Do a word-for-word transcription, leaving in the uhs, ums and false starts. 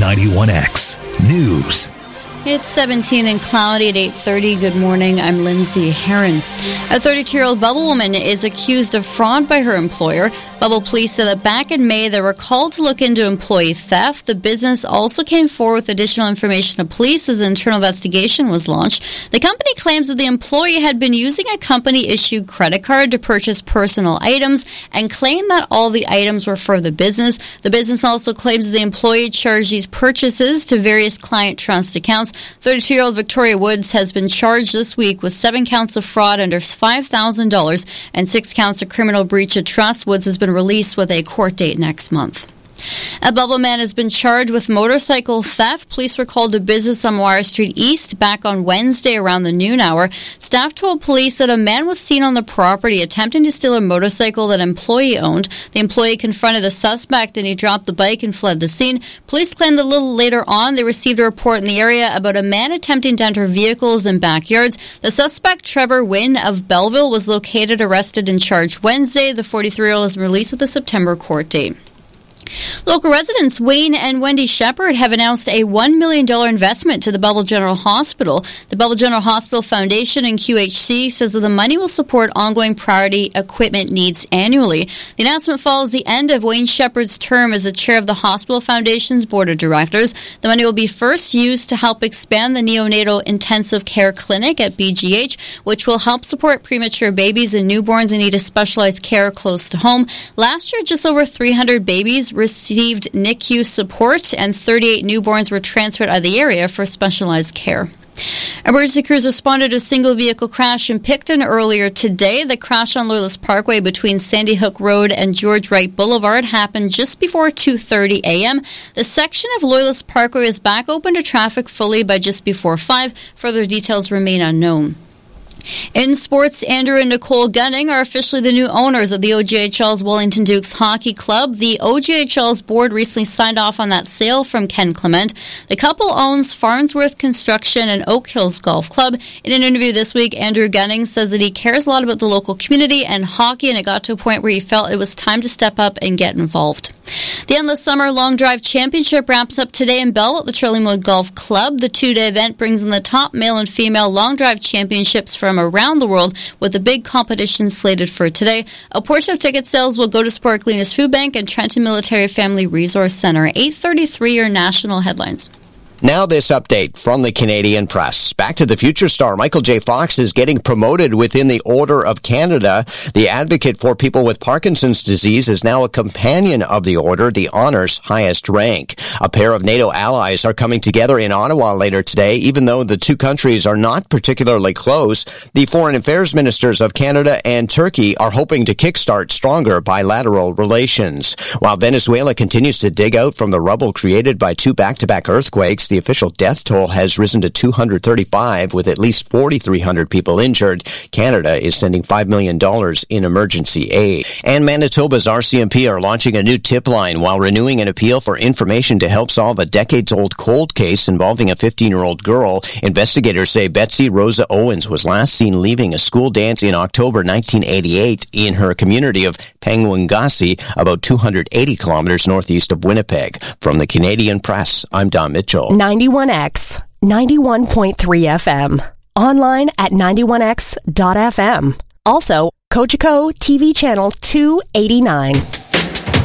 ninety-one X News. It's seventeen and cloudy at eight thirty. Good morning. I'm Lindsay Herron. A thirty-two-year-old Bubble woman is accused of fraud by her employer. Bubble police said that back in May, they were called to look into employee theft. The business also came forward with additional information to police as an internal investigation was launched. The company claims that the employee had been using a company-issued credit card to purchase personal items and claimed that all the items were for the business. The business also claims that the employee charged these purchases to various client trust accounts. thirty-two-year-old Victoria Woods has been charged this week with seven counts of fraud under five thousand dollars and six counts of criminal breach of trust. Woods has been released with a court date next month. A Bubble man has been charged with motorcycle theft. Police were called to business on Wire Street East back on Wednesday around the noon hour. Staff told police that a man was seen on the property attempting to steal a motorcycle that an employee owned. The employee confronted the suspect and he dropped the bike and fled the scene. Police claimed a little later on they received a report in the area about a man attempting to enter vehicles in backyards. The suspect, Trevor Wynn of Belleville, was located, arrested, and charged Wednesday. The forty-three-year-old was released with a September court date. Local residents Wayne and Wendy Shepherd have announced a one million dollars investment to the Belleville General Hospital. The Belleville General Hospital Foundation and Q H C says that the money will support ongoing priority equipment needs annually. The announcement follows the end of Wayne Shepherd's term as the chair of the Hospital Foundation's Board of Directors. The money will be first used to help expand the neonatal intensive care clinic at B G H, which will help support premature babies and newborns in need of specialized care close to home. Last year, just over three hundred babies received N I C U support and thirty-eight newborns were transferred out of the area for specialized care. Emergency crews responded to a single vehicle crash in Picton earlier today. The crash on Loyalist Parkway between Sandy Hook Road and George Wright Boulevard happened just before two thirty a.m. The section of Loyalist Parkway is back open to traffic fully by just before five. Further details remain unknown. In sports, Andrew and Nicole Gunning are officially the new owners of the O G H L's Wellington Dukes Hockey Club. The O G H L's board recently signed off on that sale from Ken Clement. The couple owns Farnsworth Construction and Oak Hills Golf Club. In an interview this week, Andrew Gunning says that he cares a lot about the local community and hockey, and it got to a point where he felt it was time to step up and get involved. The Endless Summer Long Drive Championship wraps up today in Belleville at the Trilling Golf Club. The two-day event brings in the top male and female long drive championships from around the world, with the big competition slated for today. A portion of ticket sales will go to Sport Gleaners Food Bank and Trenton Military Family Resource Center. eight thirty-three are national headlines. Now this update from the Canadian Press. Back to the Future star Michael J. Fox is getting promoted within the Order of Canada. The advocate for people with Parkinson's disease is now a companion of the order, the honor's highest rank. A pair of NATO allies are coming together in Ottawa later today. Even though the two countries are not particularly close, the foreign affairs ministers of Canada and Turkey are hoping to kickstart stronger bilateral relations. While Venezuela continues to dig out from the rubble created by two back-to-back earthquakes, the official death toll has risen to two hundred thirty-five, with at least four thousand three hundred people injured. Canada is sending five million dollars in emergency aid. And Manitoba's R C M P are launching a new tip line while renewing an appeal for information to help solve a decades-old cold case involving a fifteen-year-old girl. Investigators say Betsy Rosa Owens was last seen leaving a school dance in October nineteen eighty-eight in her community of Pangwangasi, about two hundred eighty kilometers northeast of Winnipeg. From the Canadian Press, I'm Don Mitchell. ninety-one X, ninety-one point three F M. Online at ninety-one X dot F M. Also, Cogeco T V channel two eighty-nine.